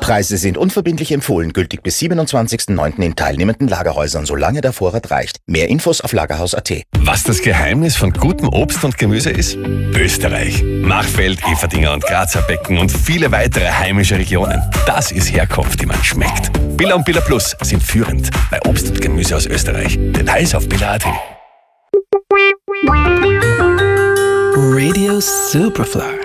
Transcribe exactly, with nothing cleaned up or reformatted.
Preise sind unverbindlich empfohlen, gültig bis siebenundzwanzigsten neunten in teilnehmenden Lagerhäusern, solange der Vorrat reicht. Mehr Infos auf lagerhaus punkt at. Was das Geheimnis von gutem Obst und Gemüse ist? Österreich. Machfeld, Everdinger und Grazer Becken und viele weitere heimische Regionen. Das ist Herkunft, die man schmeckt. Billa und Billa Plus sind führend bei Obst und Gemüse aus Österreich. Details auf billa punkt at. Radio Superfly.